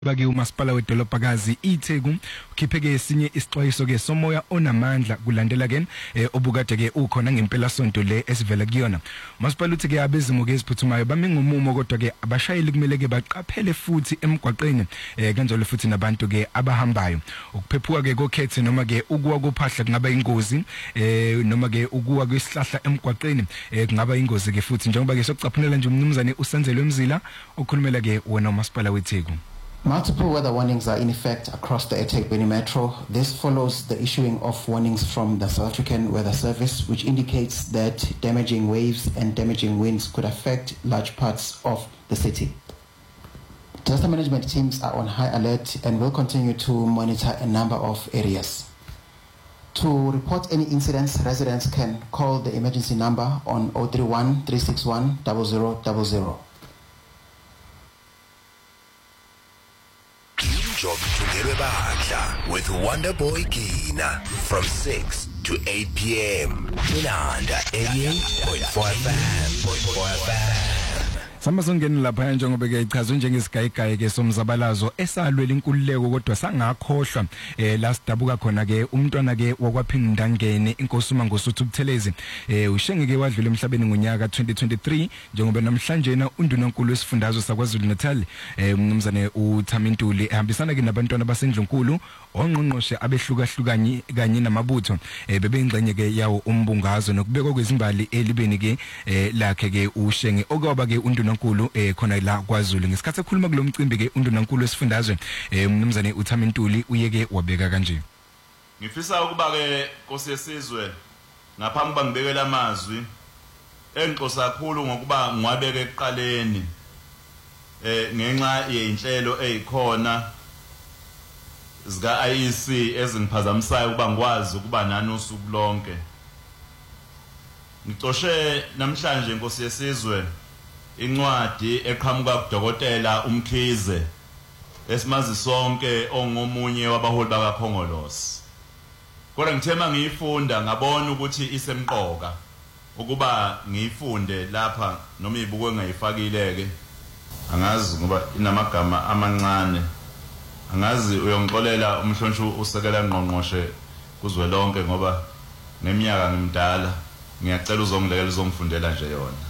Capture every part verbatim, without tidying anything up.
bake umasipala wedolobhakazi iTheku ukhipheke esinye isixwayiso ke somoya onamandla kulandela ke obukade ke ukhona ngempela sonto le esivela kuyona. Umasipala uthi ke abezimo ke esiphuthumayo bamingumumo kodwa ke abashayeli kumele ke baqaphele futhi emgwaqeni kanjalo futhi nabantu ke abahambayo. Ukuphephuka ke kokhethe noma ke ukuwa kophahla kungaba ingozi noma ke ukuwa kwesihlahla emgwaqeni kungaba ingozi ke futhi njengoba ke sokucaphunela nje umnumzane uSenzelwe Mzila okhulumela ke wona umasipala weTheku. Multiple weather warnings are in effect across the eThekwini Metro. This follows the issuing of warnings from the South African Weather Service, which indicates that damaging waves and damaging winds could affect large parts of the city. Disaster management teams are on high alert and will continue to monitor a number of areas. To report any incidents, residents can call the emergency number on zero three one, three six one, zero zero zero zero. Job together with Wonder Boy Kina from six to eight p m Inanda eighty-eight point four F M. four F M. Samba songeni lapha njengoba ke ichazwe njengesigayigayi ke somzabalazo esalwela inkululeko kodwa sangakhohlwa eh la sidabuka khona ke umntwana ke wakwaphindangene inkosi uMangosuthu Buthelezi eh ushenge ke wadlula emhlabeni ngonyaka twenty twenty-three njengoba namhlanje na undunankulu wesifundazwe saKwaZulu Natal eh umnumzane uThamintuli ehambisana ke nabantwana basendlunkulu ongqongqoshe abehlukahlukanye kanye namabutho eh bebengxenye ke yawo umbungazo nokubekwa kwezimbali elibeni ke eh lakhe ke ushenge okwaba ke undunankulu eh khona la kwaZulu ngesikhathi ekhuluma kulomcimbi ke undunankulu wesifundazwe eh umnumzane uThamintuli uyeke wabeka kanje. Ngifisa ukuba ke Nkosi yesizwe ngaphambi bangibekela amazwi enxosa kakhulu ngokuba ngwabeke eqaleni eh ngenxa yeinhlelo ezikhona zika I E C ezingiphazamisayo ukuba ngikwazi ukuba nani usuku lonke. Ngicoshe namhlanje Nkosi yesizwe incwadi eqhamuka kuDokotela uMkhize esimazi sonke ongomunye wabaholi bakaKhongolose. Kodwa ngithema ngiyifunda ngabona ukuthi isemqoka ukuba ngiyifunde lapha noma ibuke ngayifakileke angazi ngoba inamagama amancane. Angazi uyongixolela umhlonishwa usekela ngqongqoshe kuzwelonke ngoba ngeminyaka ngimdala ngiyacela uzongilekela uzongifundela nje yona.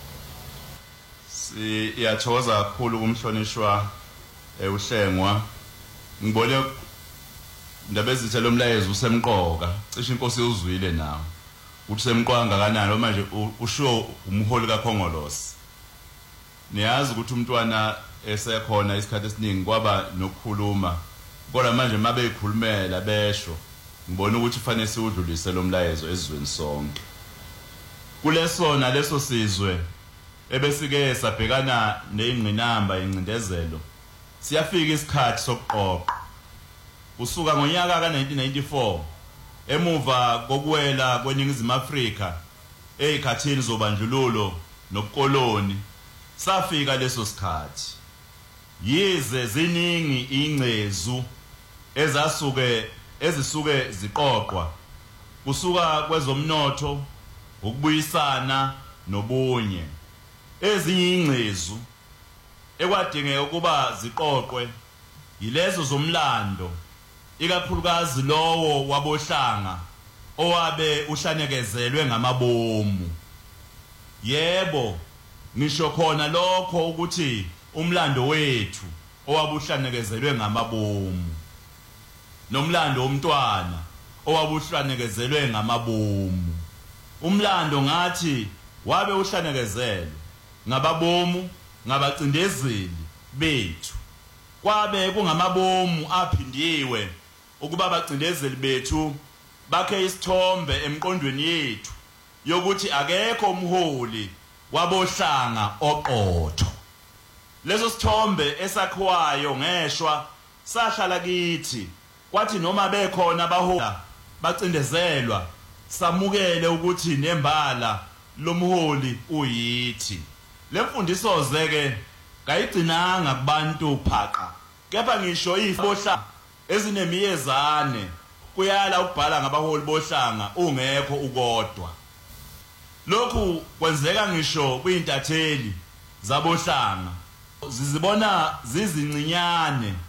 Siyathokoza kakhulu kumhlonishwa euhlengwa ngibone indaba ezithelo umlayezo usemqoka cishe inkosi uzwile nawe uthi semqoka kanani manje usho umholi kaKhongolose. Niyazi ukuthi umntwana esekhona isikhathi esiningi kwaba nokukhuluma kodwa manje mabe ekhulumela besho ngibona ukuthi fanele siudlulise lo mlayezo ezweni sonke. Kulesona leso sizwe ebesike sabhekana neingqinamba incindezelo siyafika isikhathi sokuqoqa usuka ngonyaka ka nineteen ninety-four emuva kokuwela kweningizimu Afrika ezikhathini zobandlululo nobukoloni safika leso sikhathi. Yize ziningi ingcezu ezasuke ezisuke ziqoqwa kusuka kwezomnotho ukubuyisana nobunye. Ezinye ingcezu ekwadingeka ukuba ziqoqwe yilezo zomlando ikakhulukazi lowo wabohlanga owabe uhlanyekezelwe ngamabomu. Yebo ngisho khona lokho ukuthi umlando wethu owabuhlanekezelwe ngamabomu nomlando womntwana owabuhlanekezelwe ngamabomu. Umlando ngathi wabe uhlanekezelwe ngababomu ngabacindezeli bethu kwabe kungamabomu aphindiwe ukuba abacindezeli bethu bakhe isithombe emqondweni yethu yokuthi akekho umholi wabohlanga oqotho. Leso sithombe esakhiwayo ngeshwa sahlala kithi kwathi noma bekhona abahola bacindezelwa samukele ukuthi nembala lomholi uyithi. Lemfundiso zeke kayigcinanga kubantu phaqa kepha ngisho ifohla ezinemiyezane kuyala ukubhala ngabaholi bohlanga ungekho ukodwa. Lokhu kwenzeka ngisho kuyintatheli zabohlanga zizibona zizincinyane